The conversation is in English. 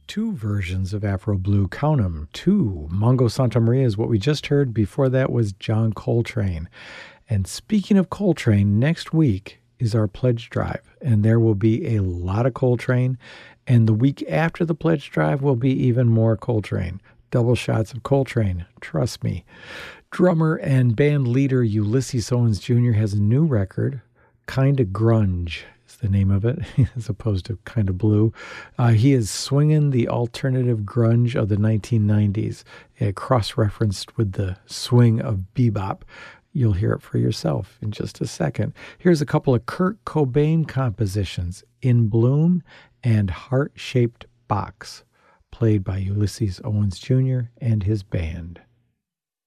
two versions of Afro Blue. Count 'em, two. Mongo Santa Maria is what we just heard. Before that was John Coltrane. And speaking of Coltrane, next week is our pledge drive, and there will be a lot of Coltrane. And the week after the pledge drive will be even more Coltrane. Double shots of Coltrane, trust me. Drummer and band leader Ulysses Owens Jr. has a new record, Kinda Grunge is the name of it, as opposed to Kinda Blue. He is swinging the alternative grunge of the 1990s, cross-referenced with the swing of bebop. You'll hear it for yourself in just a second. Here's a couple of Kurt Cobain compositions, In Bloom and Heart-Shaped Box, played by Ulysses Owens Jr. and his band.